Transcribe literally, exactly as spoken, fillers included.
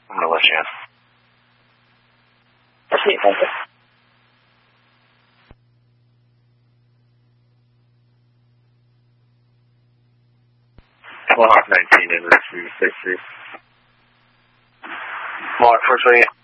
I'm going to let you in. Okay, thank you. Mark nineteen in receive six three. Mark, first way in.